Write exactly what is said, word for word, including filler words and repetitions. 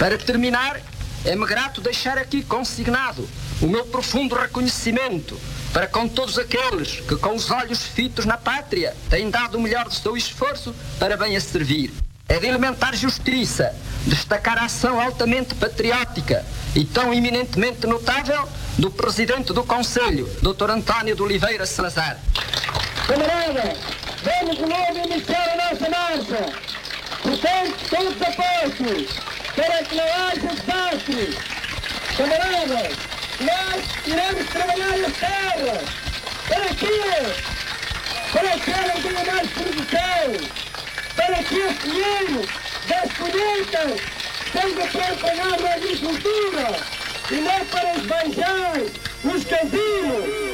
Para terminar, é-me grato deixar aqui consignado o meu profundo reconhecimento para com todos aqueles que, com os olhos fitos na pátria, têm dado o melhor do seu esforço para bem a servir. É de elementar justiça destacar a ação altamente patriótica e tão eminentemente notável do Presidente do Conselho, doutor António de Oliveira Salazar. Camarada, vamos de novo iniciar a nossa marcha. Portanto, todos apostos para que não haja desastres. Camaradas, nós iremos trabalhar as terras. Para quê? Para que ela tenha mais produção. Para que o dinheiro das colheitas seja para empregar na agricultura e não para esbanjar os casinos.